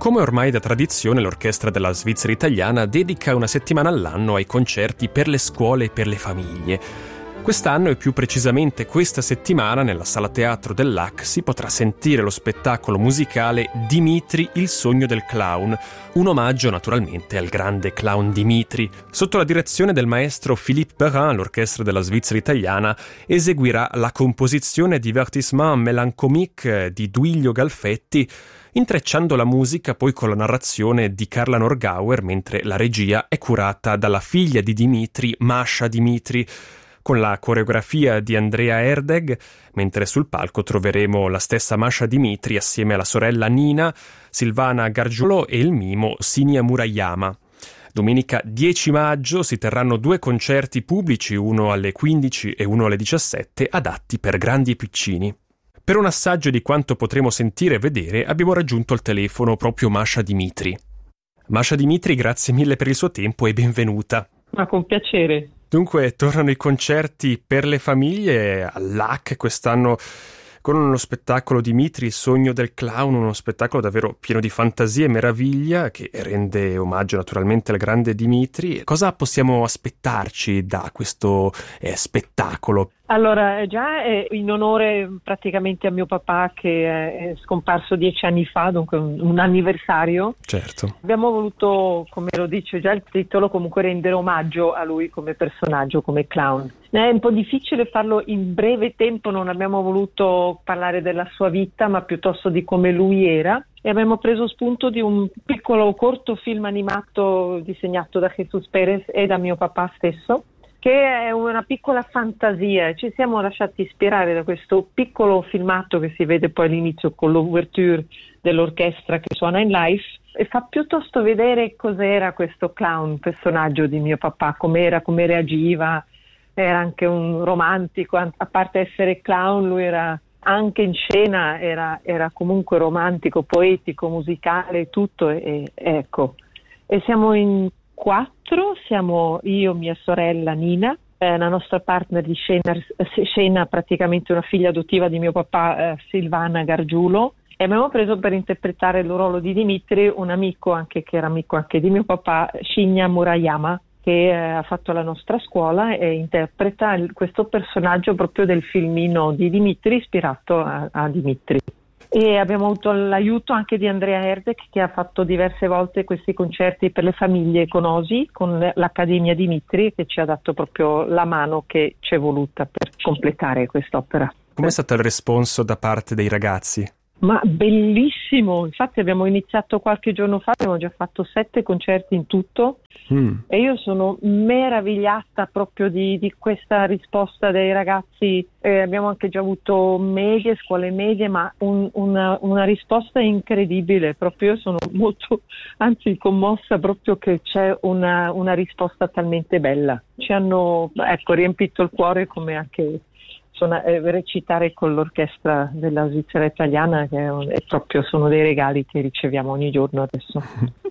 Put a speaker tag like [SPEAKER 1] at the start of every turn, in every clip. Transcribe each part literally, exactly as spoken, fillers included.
[SPEAKER 1] Come ormai da tradizione, l'Orchestra della Svizzera Italiana dedica una settimana all'anno ai concerti per le scuole e per le famiglie. Quest'anno, e più precisamente questa settimana, nella sala teatro dell'A C si potrà sentire lo spettacolo musicale Dimitri, il sogno del clown, un omaggio naturalmente al grande clown Dimitri. Sotto la direzione del maestro Philippe Perrin, l'Orchestra della Svizzera Italiana eseguirà la composizione Divertissement mélancolique di Duilio Galfetti, intrecciando la musica poi con la narrazione di Carla Norgauer, mentre la regia è curata dalla figlia di Dimitri, Masha Dimitri, con la coreografia di Andrea Erdeg, mentre sul palco troveremo la stessa Masha Dimitri assieme alla sorella Nina, Silvana Gargiulo e il mimo Sinia Murayama. Domenica dieci maggio si terranno due concerti pubblici, uno alle quindici e uno alle diciassette, adatti per grandi e piccini. Per un assaggio di quanto potremo sentire e vedere abbiamo raggiunto al telefono proprio Masha Dimitri. Masha Dimitri, grazie mille per il suo tempo e benvenuta.
[SPEAKER 2] Ma con piacere.
[SPEAKER 1] Dunque, tornano i concerti per le famiglie all'A C quest'anno con uno spettacolo Dimitri, il sogno del clown, uno spettacolo davvero pieno di fantasia e meraviglia che rende omaggio naturalmente al grande Dimitri. Cosa possiamo aspettarci da questo eh, spettacolo?
[SPEAKER 2] Allora, già è in onore praticamente a mio papà che è scomparso dieci anni fa, dunque un, un anniversario.
[SPEAKER 1] Certo.
[SPEAKER 2] Abbiamo voluto, come lo dice già il titolo, comunque rendere omaggio a lui come personaggio, come clown. È un po' difficile farlo in breve tempo, non abbiamo voluto parlare della sua vita, ma piuttosto di come lui era. E abbiamo preso spunto di un piccolo corto film animato disegnato da Jesus Perez e da mio papà stesso, che è una piccola fantasia. Ci siamo lasciati ispirare da questo piccolo filmato che si vede poi all'inizio con l'ouverture dell'orchestra che suona in live, e fa piuttosto vedere cos'era questo clown, personaggio di mio papà, com'era, come reagiva. Era anche un romantico, a parte essere clown lui era anche in scena, era, era comunque romantico, poetico, musicale, tutto, e, e ecco. E siamo in quattro, siamo io, mia sorella Nina, eh, la nostra partner di scena, scena, praticamente una figlia adottiva di mio papà, eh, Silvana Gargiulo, e abbiamo preso per interpretare il ruolo di Dimitri un amico, anche che era amico anche di mio papà, Sinia Murayama, che eh, ha fatto la nostra scuola e interpreta il, questo personaggio proprio del filmino di Dimitri, ispirato a, a Dimitri. E abbiamo avuto l'aiuto anche di Andrea Erdeg, che ha fatto diverse volte questi concerti per le famiglie con O S I, con l'Accademia Dimitri, che ci ha dato proprio la mano che ci è voluta per completare quest'opera.
[SPEAKER 1] Com'è stato il responso da parte dei ragazzi?
[SPEAKER 2] Ma bellissimo, infatti abbiamo iniziato qualche giorno fa, abbiamo già fatto sette concerti in tutto, mm. e io sono meravigliata proprio di, di questa risposta dei ragazzi. Eh, abbiamo anche già avuto medie, scuole medie, ma un, una, una risposta incredibile, proprio io sono molto, anzi commossa proprio che c'è una, una risposta talmente bella. Ci hanno, ecco, riempito il cuore, come anche Suona, eh, recitare con l'orchestra della Svizzera Italiana, che è, un, è proprio, sono dei regali che riceviamo ogni giorno adesso.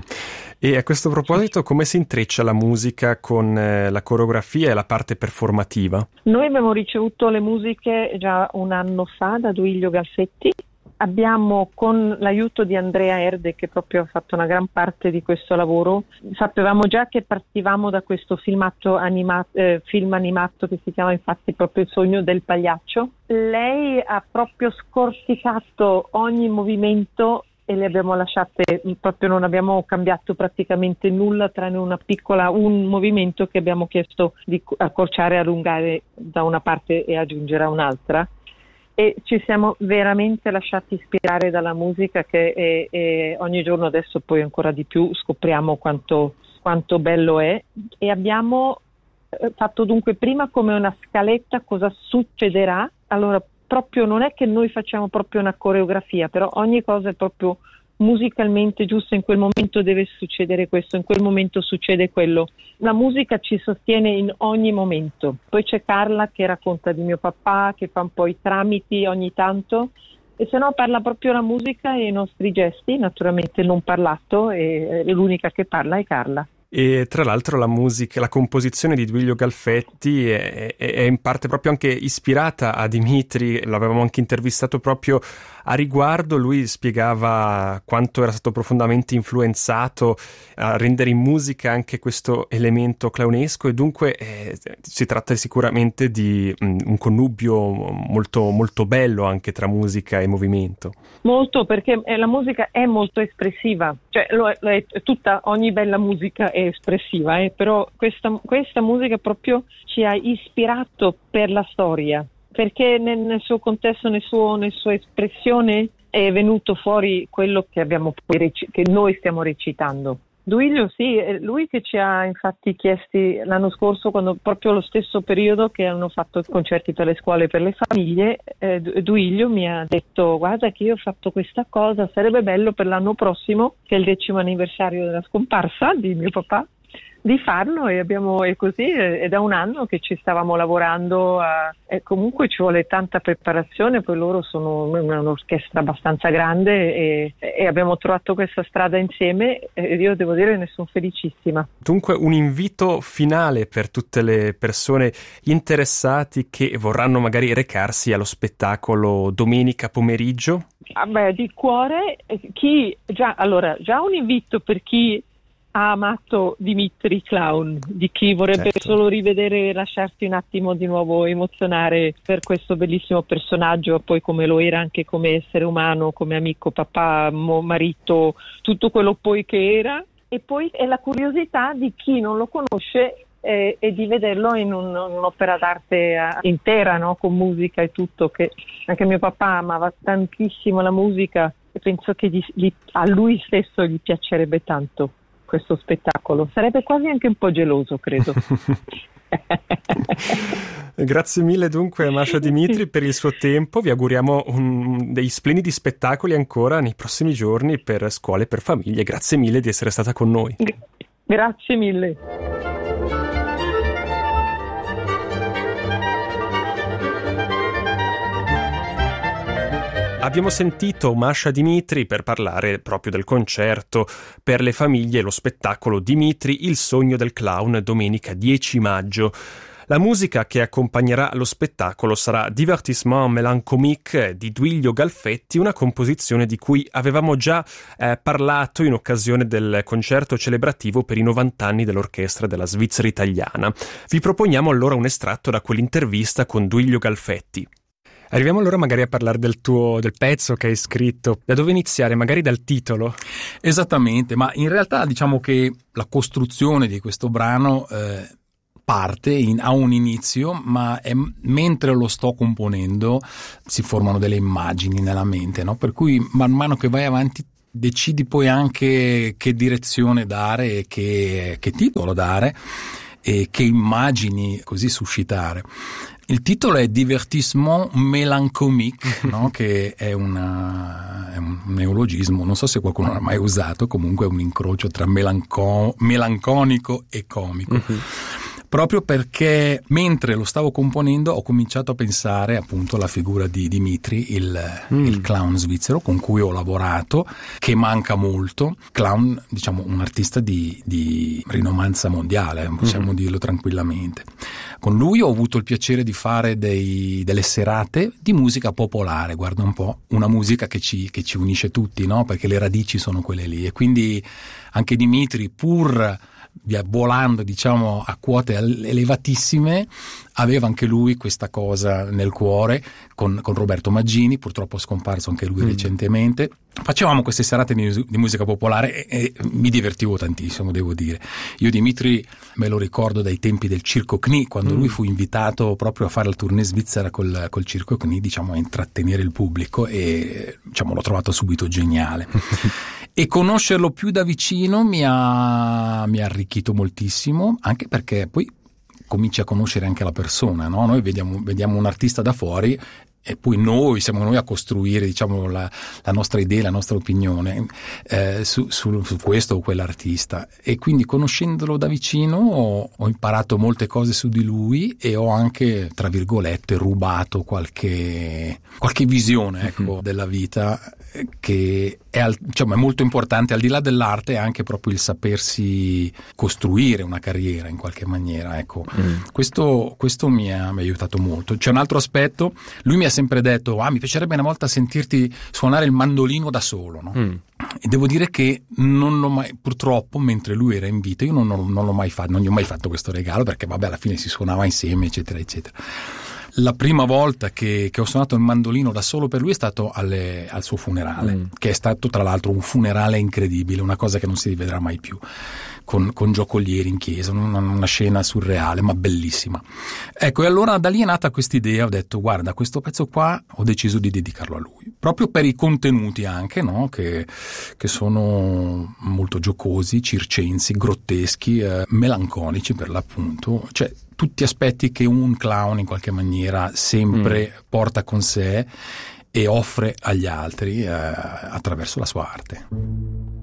[SPEAKER 1] E a questo proposito, come si intreccia la musica con eh, la coreografia e la parte performativa?
[SPEAKER 2] Noi abbiamo ricevuto le musiche già un anno fa da Duilio Galfetti. Abbiamo, con l'aiuto di Andrea Erde, che proprio ha fatto una gran parte di questo lavoro, sapevamo già che partivamo da questo filmato animato, eh, film animato che si chiama infatti proprio Il sogno del pagliaccio. Lei ha proprio scorticato ogni movimento e le abbiamo lasciate, proprio non abbiamo cambiato praticamente nulla, tranne una piccola, un movimento che abbiamo chiesto di accorciare, allungare da una parte e aggiungere a un'altra. E ci siamo veramente lasciati ispirare dalla musica, che è, è, ogni giorno adesso poi ancora di più scopriamo quanto, quanto bello è, e abbiamo fatto dunque prima come una scaletta cosa succederà. Allora proprio non è che noi facciamo proprio una coreografia, però ogni cosa è proprio musicalmente giusto, in quel momento deve succedere questo, in quel momento succede quello. La musica ci sostiene in ogni momento. Poi c'è Carla che racconta di mio papà, che fa un po' i tramiti ogni tanto, e se no parla proprio la musica e i nostri gesti, naturalmente non parlato, e l'unica che parla è Carla.
[SPEAKER 1] E tra l'altro la musica, la composizione di Duilio Galfetti è, è, è in parte proprio anche ispirata a Dimitri, l'avevamo anche intervistato proprio a riguardo. Lui spiegava quanto era stato profondamente influenzato a rendere in musica anche questo elemento clownesco, e dunque eh, si tratta sicuramente di um, un connubio molto, molto bello anche tra musica e movimento.
[SPEAKER 2] Molto, perché la musica è molto espressiva, cioè lo è, lo è tutta, ogni bella musica è espressiva, eh, però questa, questa musica proprio ci ha ispirato per la storia, perché nel, nel suo contesto, nel suo, nella sua espressione è venuto fuori quello che abbiamo poi rec- che noi stiamo recitando. Duilio, sì, è lui che ci ha infatti chiesti l'anno scorso, quando proprio lo stesso periodo che hanno fatto concerti per le scuole e per le famiglie, eh, Duilio mi ha detto: guarda che io ho fatto questa cosa, sarebbe bello per l'anno prossimo, che è il decimo anniversario della scomparsa di mio papà, di farlo, e abbiamo è così, è da un anno che ci stavamo lavorando a, e comunque ci vuole tanta preparazione, poi loro sono un'orchestra abbastanza grande e, e abbiamo trovato questa strada insieme, e io devo dire ne sono felicissima.
[SPEAKER 1] Dunque un invito finale per tutte le persone interessati che vorranno magari recarsi allo spettacolo domenica pomeriggio?
[SPEAKER 2] Ah beh, di cuore, chi già allora già un invito per chi ha amato Dimitri Clown, di chi vorrebbe certo. solo rivedere e lasciarsi un attimo di nuovo emozionare per questo bellissimo personaggio, poi come lo era anche come essere umano, come amico, papà, mo, marito, tutto quello poi che era. E poi è la curiosità di chi non lo conosce e, e di vederlo in un, un'opera d'arte intera, no? Con musica e tutto, che anche mio papà amava tantissimo la musica e penso che gli, gli, a lui stesso gli piacerebbe tanto questo spettacolo. Sarebbe quasi anche un po' geloso, credo.
[SPEAKER 1] Grazie mille dunque a Masha Dimitri per il suo tempo. Vi auguriamo un, dei splendidi spettacoli ancora nei prossimi giorni per scuole e per famiglie. Grazie mille di essere stata con noi.
[SPEAKER 2] Grazie mille.
[SPEAKER 1] Abbiamo sentito Masha Dimitri per parlare proprio del concerto per le famiglie, lo spettacolo Dimitri, il sogno del clown, domenica dieci maggio. La musica che accompagnerà lo spettacolo sarà Divertissement mélancolique di Duilio Galfetti, una composizione di cui avevamo già eh, parlato in occasione del concerto celebrativo per i novanta anni dell'orchestra della Svizzera Italiana. Vi proponiamo allora un estratto da quell'intervista con Duilio Galfetti. Arriviamo allora magari a parlare del tuo del pezzo che hai scritto. Da dove iniziare? Magari dal titolo?
[SPEAKER 3] Esattamente, ma in realtà diciamo che la costruzione di questo brano eh, parte in, ha un inizio, ma è, mentre lo sto componendo si formano delle immagini nella mente, no? Per cui man mano che vai avanti decidi poi anche che direzione dare e che, che titolo dare e che immagini così suscitare. Il titolo è Divertissement mélancolique, no? Che è, una, è un neologismo, non so se qualcuno l'ha mai usato, comunque è un incrocio tra melanco, melanconico e comico. Uh-huh. Proprio perché mentre lo stavo componendo ho cominciato a pensare appunto alla figura di Dimitri, il, mm. il clown svizzero con cui ho lavorato, che manca molto. Clown, diciamo, un artista di, di rinomanza mondiale, possiamo mm. dirlo tranquillamente. Con lui ho avuto il piacere di fare dei, delle serate di musica popolare, guarda un po', una musica che ci, che ci unisce tutti, no? Perché le radici sono quelle lì, e quindi anche Dimitri, pur via volando diciamo a quote elevatissime, aveva anche lui questa cosa nel cuore con, con Roberto Maggini, purtroppo scomparso anche lui mm. recentemente. Facevamo queste serate di, di musica popolare e, e mi divertivo tantissimo, devo dire. Io Dimitri me lo ricordo dai tempi del Circo C N I, quando mm. lui fu invitato proprio a fare la tournée svizzera col, col Circo C N I, diciamo a intrattenere il pubblico, e diciamo l'ho trovato subito geniale. E conoscerlo più da vicino mi ha, mi ha arricchito moltissimo, anche perché poi cominci a conoscere anche la persona, no? Noi vediamo, vediamo un artista da fuori e poi noi siamo noi a costruire, diciamo, la, la nostra idea, la nostra opinione eh, su, su, su questo o quell'artista, e quindi conoscendolo da vicino ho, ho imparato molte cose su di lui e ho anche, tra virgolette, rubato qualche, qualche visione, ecco, mm-hmm. della vita, che è è, al, diciamo, è molto importante, al di là dell'arte, anche proprio il sapersi costruire una carriera in qualche maniera, ecco. Mm. Questo, questo mi, ha, mi ha aiutato molto. C'è un altro aspetto, lui mi ha sempre detto, ah, mi piacerebbe una volta sentirti suonare il mandolino da solo, no? Mm. E devo dire che non l'ho mai, purtroppo, mentre lui era in vita, io non, non, non l'ho mai fatto, non gli ho mai fatto questo regalo, perché vabbè, alla fine si suonava insieme, eccetera, eccetera. La prima volta che, che ho suonato il mandolino da solo per lui è stato alle, al suo funerale, mm. che è stato tra l'altro un funerale incredibile, una cosa che non si rivedrà mai più, con, con giocolieri in chiesa, una, una scena surreale ma bellissima. Ecco, e allora da lì è nata questa idea, ho detto guarda, questo pezzo qua ho deciso di dedicarlo a lui, proprio per i contenuti anche, no? che, che sono molto giocosi, circensi, grotteschi, eh, melanconici per l'appunto, cioè tutti aspetti che un clown in qualche maniera sempre mm. porta con sé e offre agli altri eh, attraverso la sua arte.